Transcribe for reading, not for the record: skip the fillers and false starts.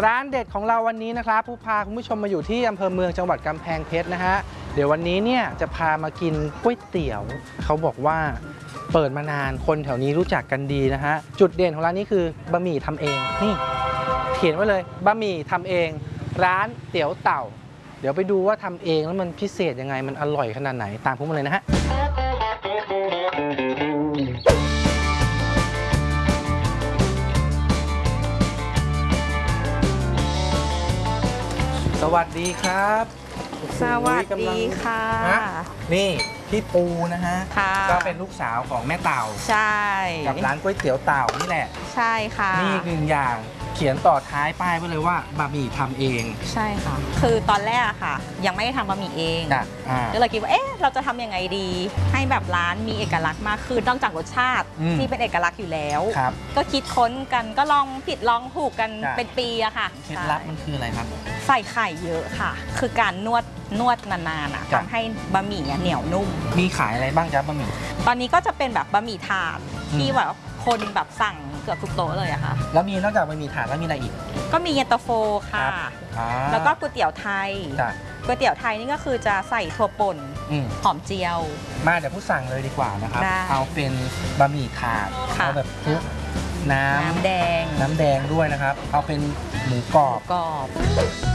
ร้านเด็ดของเราวันนี้นะครับผู้พาคุณผู้ชมมาอยู่ที่อำเภอเมืองจังหวัดกำแพงเพชรนะฮะเดี๋ยววันนี้เนี่ยจะพามากินก๋วยเตี๋ยวเขาบอกว่าเปิดมานานคนแถวนี้รู้จักกันดีนะฮะจุดเด่นของร้านนี้คือบะหมี่ทำเองนี่เขียนไว้เลยบะหมี่ทำเองร้านเตี๋ยวเต่าเดี๋ยวไปดูว่าทำเองแล้วมันพิเศษยังไงมันอร่อยขนาดไหนตามผมมาเลยนะฮะสวัสดีครับสวัสดีค่ะนี่พี่ปูนะฮะก็เป็นลูกสาวของแม่เต่าใช่กับร้านก๋วยเตี๋ยวเต่านี่แหละใช่ค่ะนี่หนึ่งอย่างเขียนต่อท้ายป้ายไว้เลยว่าบะหมี่ทำเองใช่ค่ะคือตอนแรกอะค่ะยังไม่ได้ทำบะหมี่เองก็เลยคิดว่าเราจะทำยังไงดีให้แบบร้านมีเอกลักษณ์มากขึ้นนอกจากรสชาติที่เป็นเอกลักษณ์อยู่แล้วก็คิดค้นกันก็ลองผิดลองถูกกันเป็นปีอะค่ะเคล็ดลับมันคืออะไรครับใส่ไข่เยอะค่ะคือการนวดนานๆทำให้บะหมี่เหนียวนุ่มมีขายอะไรบ้างจ๊ะบะหมี่ตอนนี้ก็จะเป็นแบบบะหมี่ถาดที่แบบคนแบบสั่งเกือบทุกโต๊ะเลยอะค่ะแล้วมีนอกจากบะหมี่ถาดแล้วมีอะไรอีกก็มีเย็นตาโฟค่ะแล้วก็ก๋วยเตี๋ยวไทยก๋วยเตี๋ยวไทยนี่ก็คือจะใส่ถั่วป่นหอมเจียวมาเดี๋ยวผู้สั่งเลยดีกว่านะครับเอาเป็นบะหมี่ถาดเอาแบบคลุกน้ำแดงด้วยนะครับเอาเป็นหมูกรอบ